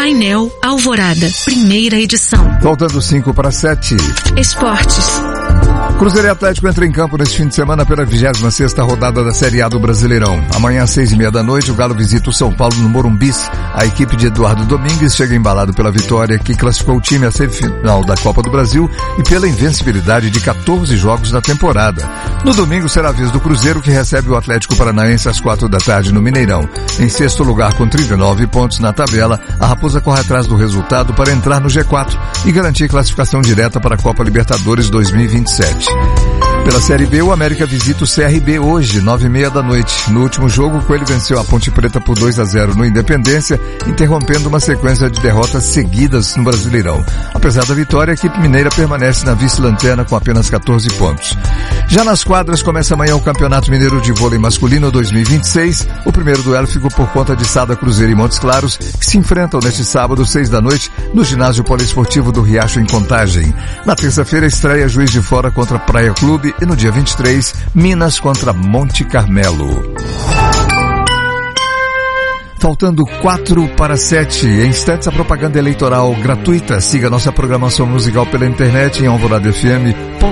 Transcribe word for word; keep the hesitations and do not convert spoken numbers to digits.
Painel Alvorada, primeira edição. Faltando cinco para sete. Esportes. Cruzeiro e Atlético entram em campo neste fim de semana pela vigésima sexta rodada da Série A do Brasileirão. Amanhã às seis e meia da noite, o Galo visita o São Paulo no Morumbis. A equipe de Eduardo Domingues chega embalado pela vitória que classificou o time à semifinal da Copa do Brasil e pela invencibilidade de quatorze jogos da temporada. No domingo será a vez do Cruzeiro, que recebe o Atlético Paranaense às quatro da tarde no Mineirão. Em sexto lugar com trinta e nove pontos na tabela, a Raposa corre atrás do resultado para entrar no G quatro e garantir classificação direta para a Copa Libertadores dois mil e vinte e sete. Pela Série B, o América visita o C R B hoje, nove e meia da noite. No último jogo, o Coelho venceu a Ponte Preta por dois a zero no Independência, interrompendo uma sequência de derrotas seguidas no Brasileirão. Apesar da vitória, a equipe mineira permanece na vice-lanterna com apenas quatorze pontos. Já nas quadras, começa amanhã o Campeonato Mineiro de Vôlei Masculino dois mil e vinte e seis. O primeiro duelo ficou por conta de Sada Cruzeiro e Montes Claros, que se enfrentam neste sábado, seis da noite, no ginásio poliesportivo do Riacho, em Contagem. Na terça-feira, estreia Juiz de Fora contra Praia Clube e no dia vinte e três, Minas contra Monte Carmelo. Faltando quatro para sete. Em instantes, a propaganda eleitoral gratuita. Siga nossa programação musical pela internet em alvorada f m ponto